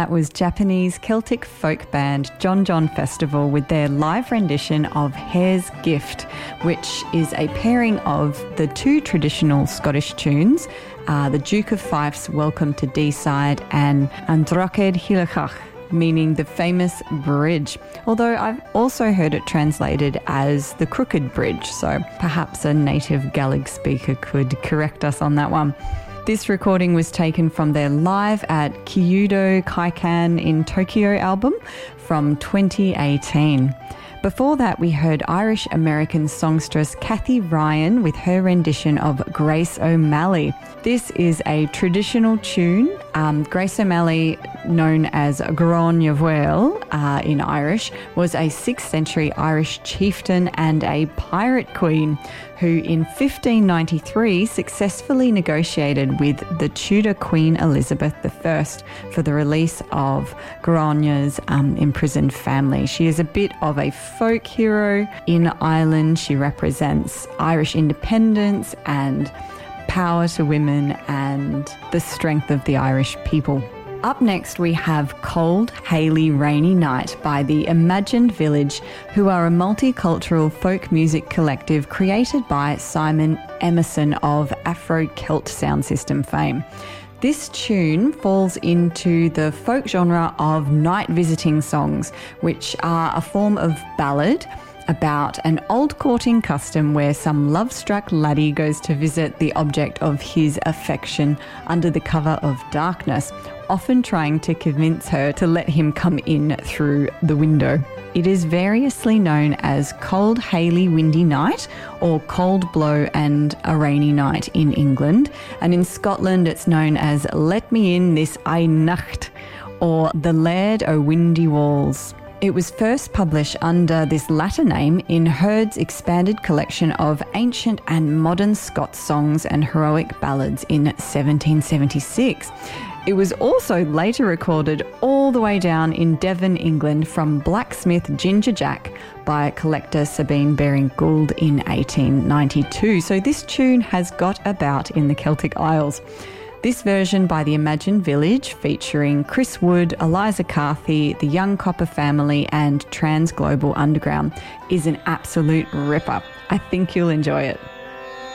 that was Japanese Celtic folk band John John Festival with their live rendition of Hare's Gift, which is a pairing of the two traditional Scottish tunes, the Duke of Fife's Welcome to Deeside and An Drochad Hileachach, meaning the famous bridge, although I've also heard it translated as the Crooked Bridge, so perhaps a native Gaelic speaker could correct us on that one. This recording was taken from their Live at Kyudo Kaikan in Tokyo album from 2018. Before that, we heard Irish-American songstress Kathy Ryan with her rendition of Grace O'Malley. This is a traditional tune. Grace O'Malley, known as Gron Yavuel in Irish, was a 6th century Irish chieftain and a pirate queen who in 1593 successfully negotiated with the Tudor Queen Elizabeth I for the release of Gronya's imprisoned family. She is a bit of a folk hero in Ireland. She represents Irish independence and power to women and the strength of the Irish people. Up next, we have Cold, Haily, Rainy Night by the Imagined Village, who are a multicultural folk music collective created by Simon Emerson of Afro-Celt sound system fame. This tune falls into the folk genre of night visiting songs, which are a form of ballad about an old courting custom where some love-struck laddie goes to visit the object of his affection under the cover of darkness, often trying to convince her to let him come in through the window. It is variously known as Cold, Haily, Windy Night or Cold Blow and a Rainy Night in England, and in Scotland it's known as Let Me In This Ae Nacht or The Laird o' Windy Walls. It was first published under this latter name in Hurd's expanded collection of ancient and modern Scots songs and heroic ballads in 1776. It was also later recorded all the way down in Devon, England from Blacksmith Ginger Jack by collector Sabine Baring-Gould in 1892. So this tune has got about in the Celtic Isles. This version by the Imagined Village, featuring Chris Wood, Eliza Carthy, the Young Copper Family and Trans Global Underground, is an absolute ripper. I think you'll enjoy it.